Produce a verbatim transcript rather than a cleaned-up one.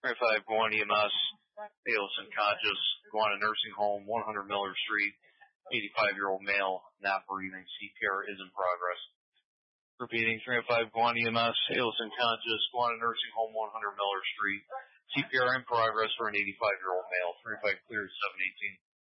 three oh five, go on E M S, Palos unconscious, go on a nursing home, one hundred Miller Street, eighty-five-year-old male, not breathing, C P R is in progress. Repeating, three oh five, go on E M S, Palos unconscious, go on a nursing home, one hundred Miller Street, C P R in progress for an eighty-five-year-old male, three oh five cleared, seven eighteen.